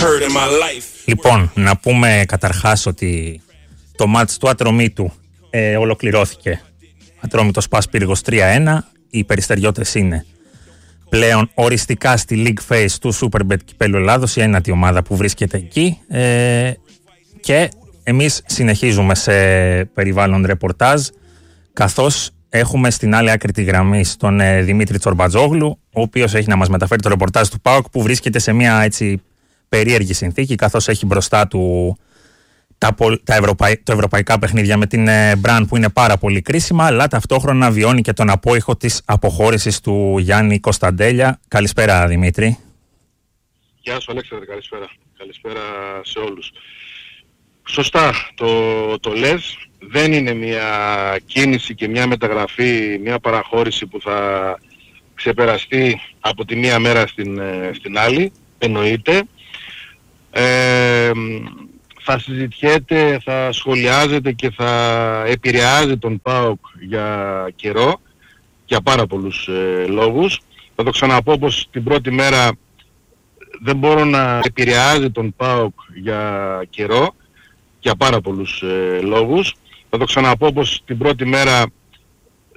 Λοιπόν, να πούμε καταρχάς ότι το μάτς του Ατρομήτου ολοκληρώθηκε. Ατρόμητος Πας Πύργος 3-1. Οι Περιστεριώτες είναι πλέον οριστικά στη League Phase του Superbet Κυπέλλου Ελλάδος, η ένατη ομάδα που βρίσκεται εκεί. Και εμείς συνεχίζουμε σε περιβάλλον ρεπορτάζ, καθώς έχουμε στην άλλη άκρη τη γραμμή τον Δημήτρη Τσορμπατζόγλου, ο οποίος έχει να μας μεταφέρει το ρεπορτάζ του ΠΑΟΚ, που βρίσκεται σε μια έτσι περίεργη συνθήκη, καθώς έχει μπροστά του τα ευρωπαϊκά παιχνίδια με την Μπραν, που είναι πάρα πολύ κρίσιμα, αλλά ταυτόχρονα βιώνει και τον απόϊχο της αποχώρησης του Γιάννη Κωνσταντέλια. Καλησπέρα, Δημήτρη. Γεια σου, Αλέξανδρε, καλησπέρα. Καλησπέρα σε όλους. Σωστά το λες. Δεν είναι μια κίνηση και μια μεταγραφή, μια παραχώρηση που θα ξεπεραστεί από τη μία μέρα στην άλλη. Εννοείται. Θα συζητιέται, θα σχολιάζεται και θα επηρεάζει τον ΠΑΟΚ για καιρό, για πάρα πολλούς λόγους. Θα το ξαναπώ πως την πρώτη μέρα δεν μπορώ να επηρεάζει τον ΠΑΟΚ για καιρό, για πάρα πολλούς λόγους. Θα το ξαναπώ πως την πρώτη μέρα